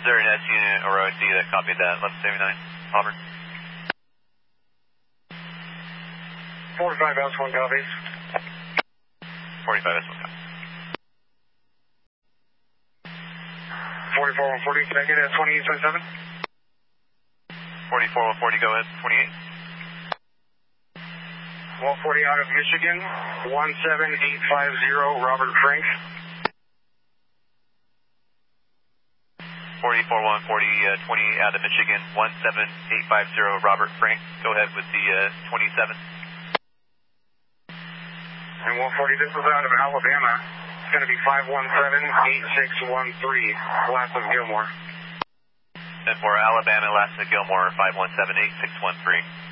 there an S unit or OC that copied that? 1179, Auburn. 45S1 copies. 45S1 copies. 44-140, can I get a 2877? 44-140, go ahead, 28. 140 out of Michigan, 17850, Robert Frank. 44-140, 28 out of Michigan, 17850, Robert Frank. Go ahead with the 27. And 140, this is out of Alabama. It's going to be 517-8613, last of Gilmore. And for Alabama, last of Gilmore, 517-8613.